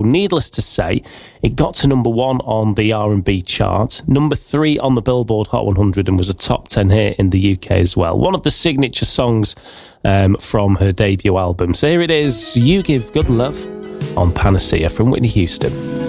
Needless to say, it got to number 1 on the R&B chart, number 3 on the Billboard Hot 100, and was a top 10 hit in the UK as well. One of the signature songs from her debut album. So here it is, You Give Good Love on Panacea from Whitney Houston.